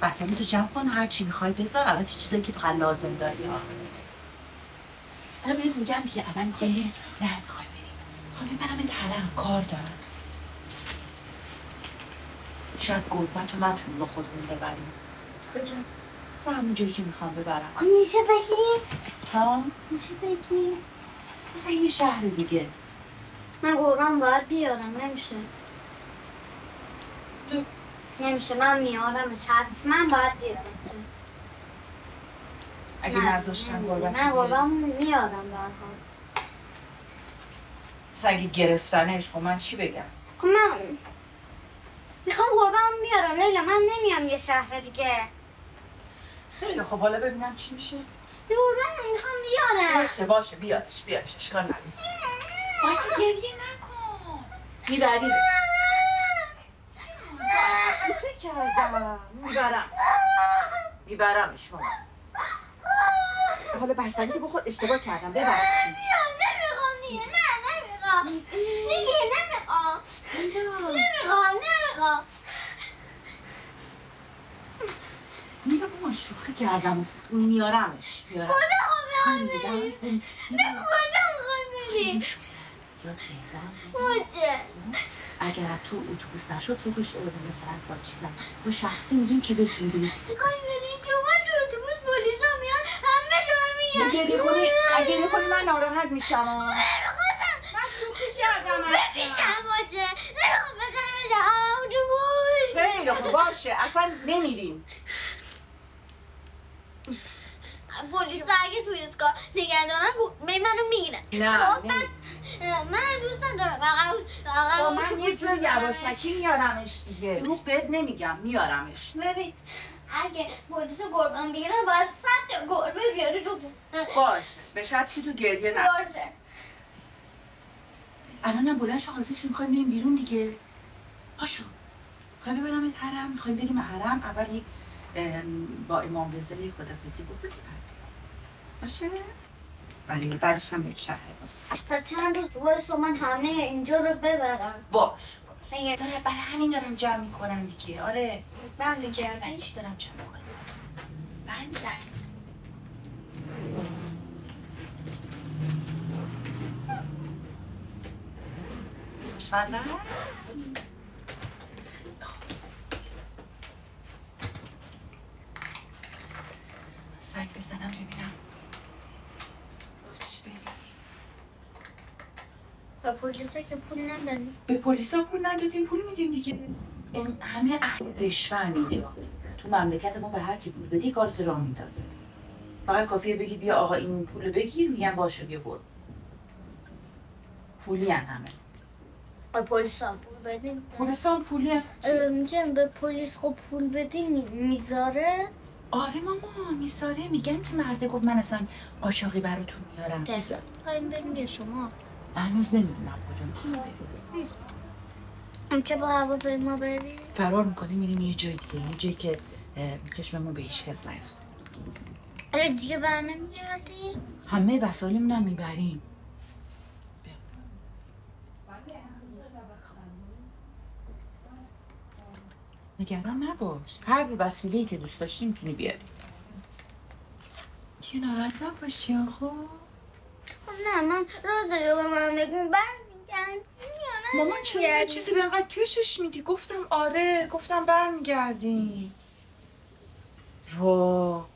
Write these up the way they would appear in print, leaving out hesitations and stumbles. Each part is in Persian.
وسایلتو جمع کن، هر چی میخوای بذار، البته چیزایی که فقط لازم داری ها. الان بهت میگم دیگه اول میخوایم بریم. نه میخوایم بریم. میخوایم ببرمت حرم، کار دارم. شاید گربت رو نتونیم با خودمون ببریم. کجا؟ مثلا همون جایی که میخوام ببرم. خب میشه بگی؟ ها؟ میشه بگی؟ مثلا یه شهر دیگه. من گربم باید بیارم، نمیشه. نمیشه، من میارمش، حتما باید بیارم. اگه نذاشتن گربت من گربم میارم به هر حال. مثلا اگه گرفتنش خب من چی بگم؟ خب من میخوام گربم میارم لیلا، من نمیام یه شهر دیگه. خیلی خب حالا ببینم چی میشه. گربم میخوام بیارم. باشه بیارش اشکال نداره. باشه گریه نکن. میبریمش. شوخی کردم. میبرمش مامان. حالا بستنی که بخور، اشتباه کردم ببخشید. نمیخوام دیگه، نمیخوام دیگه، نمیخوام. میگم مامان شوخی کردم، میارمش. کجا خواهی بری؟ کجا میخوای بری؟ کجا؟ اگر تو اتوبوس نشد فوقش مثلا با چیزم با شخصی میگیم که بتونی بریم. میخوایی بریم تو اتوبوس پلیسا میان همه جا میان. گریه کنی من ناراحت میشم. نمیخواستم. من شوخی کردم بمیشم باشه. نمیخوام بزنم اتوبوس. خیلی خوب باشه اصلا نمیریم. پلیسا اگه توی ایستگاه نگه دارن منو میگیرن. نه من دوست ندارم. من یه جور یواشکی میارمش دیگه. رو بهت نمیگم میارمش. ببین اگه پلیس گربه بگیرن باید 100 تا گربه بیاری تو. باشه به شرطی تو گریه نکن. باشه. الانم بلند شو حاضرشون میخوایم بریم بیرون دیگه. پاشو. میخوایم ببرمت حرم، میخوایم بریم حرم. اول یک با امام رضا یک خدافظی بکنیم. باشه؟ ولی بعدش هم بریم شهر واسه. پس چند روز وایسا من همه اینجا رو ببرم. باش. برای همین دارن جمع میکنن دیگه. آره. برمیگردی؟ برای چی دارن جمع میکنن؟ برمیگردی. خوشمزه هست؟ سنگ بزنم ببینم. باش بریم. به پلیسا که پول نداریم. به پلیسا پول ندادیم، پول میدیم دیگه. همه اهل رشوه‌ن اینجا. تو مملکت ما به هر کی پول بدی کارت راه میندازه. فقط کافیه بگی بیا آقا این پول بگیر، میگن باشه بیا برو. پولی همه. به پلیسا پول بدیم. پلیسا پولی میگم به پلیس خب پول بدیم میذاره. آره ماما میذاره. میگن که مرده گفت من اصلا قاشاقی براتون میارم. میخوایم بریم یا شما؟ هنوز نمیدونم کجا میخوایم بریم. چه با هواپیما بریم؟ فرار میکنیم میریم یه جای دیگه، یه جایی که چشممون به هیچ کس نیفته. آره دیگه برنمیگردیم؟ همه وسایلمون هم میبریم. نگران نباش، هر وسیله‌ای که دوست داشتی میتونی بیاری. دیگه ناراحت نباشی آخو. نه من راز رو به من بگم برمیگردیم یا نه؟ مامان چون یه چیزی به اینقدر کشش میدی؟ گفتم آره، گفتم برمیگردیم. وا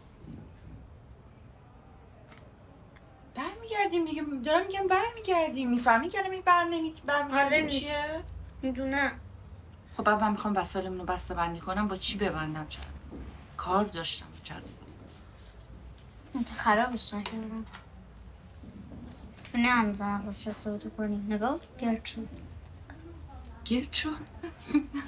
برمیگردیم دیگه، دارم میگم برمیگردیم. میفهمی کلمه برمیگردیم چیه؟ میدونم. خب بعد من میخوام وسایلمون رو بسته بندی کنم، با چی ببندم؟ چرا کار داشتم جذب. خرابش نکردم. چونه هم میزن ازش استفاده کنیم. نگاه گرد شد. گرد شد؟